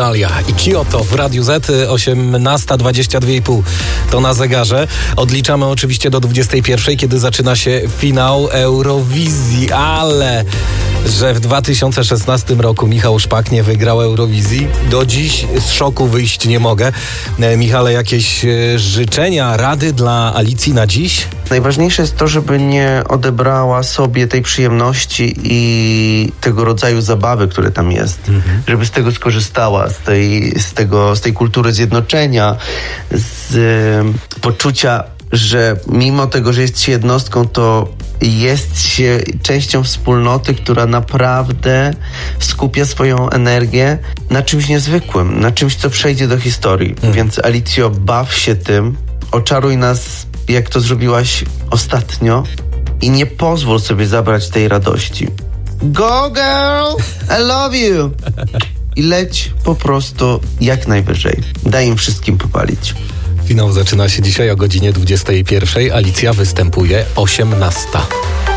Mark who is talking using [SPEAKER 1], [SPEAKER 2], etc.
[SPEAKER 1] Rosalia i Kyoto w Radiu Z, 18:22,5 to na zegarze. Odliczamy oczywiście do 21:00, kiedy zaczyna się finał Eurowizji, ale że w 2016 roku Michał Szpak nie wygrał Eurowizji, do dziś z szoku wyjść nie mogę. Michale, jakieś życzenia, rady dla Alicji na dziś?
[SPEAKER 2] Najważniejsze jest to, żeby nie odebrała sobie tej przyjemności i tego rodzaju zabawy, które tam jest. Żeby z tego skorzystała, z tej kultury zjednoczenia, z poczucia, że mimo tego, że jest się jednostką, to jest się częścią wspólnoty, która naprawdę skupia swoją energię na czymś niezwykłym, na czymś, co przejdzie do historii. Więc Alicjo, baw się tym, oczaruj nas, jak to zrobiłaś ostatnio i nie pozwól sobie zabrać tej radości. Go girl! I love you! I leć po prostu jak najwyżej. Daj im wszystkim popalić.
[SPEAKER 1] Finał zaczyna się dzisiaj o godzinie 21:00. Alicja występuje 18:00.